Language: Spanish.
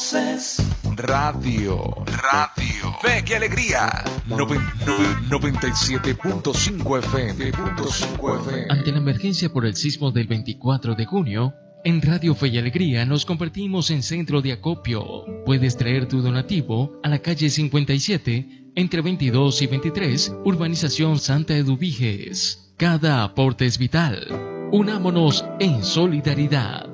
conoces. Radio. Fe y Alegría. 97.5 FM. Ante la emergencia por el sismo del 24 de junio, en Radio Fe y Alegría nos convertimos en centro de acopio. Puedes traer tu donativo a la calle 57, entre 22 y 23, Urbanización Santa Eduviges. Cada aporte es vital. Unámonos en solidaridad.